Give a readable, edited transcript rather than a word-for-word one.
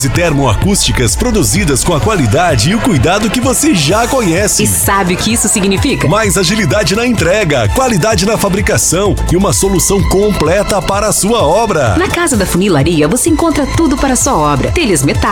e termoacústicas produzidas com a qualidade e o cuidado que você já conhece. E sabe o que isso significa? Mais agilidade na entrega, qualidade na fabricação e uma solução completa para a sua obra. Na Casa da Funilaria você encontra tudo para a sua obra: telhas metálicas,